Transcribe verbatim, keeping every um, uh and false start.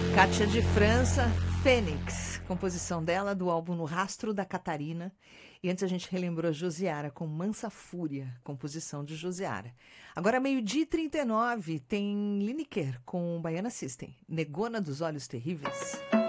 Kátia de França, Fênix, composição dela do álbum No Rastro da Catarina. E antes a gente relembrou a Josiara com Mansa Fúria, composição de Josiara. Agora, meio-dia e trinta e nove, tem Lineker com Baiana System, Negona dos Olhos Terríveis.